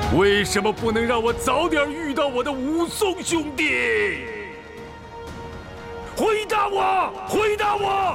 为什么不能让我早点遇到我的武松兄弟？回答我！回答我！